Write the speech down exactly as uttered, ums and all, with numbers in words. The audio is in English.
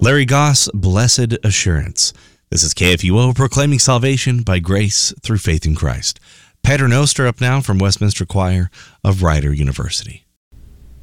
Larry Goss, Blessed Assurance. This is K F U O, proclaiming salvation by grace through faith in Christ. Pater Noster up now from Westminster Choir of Rider University.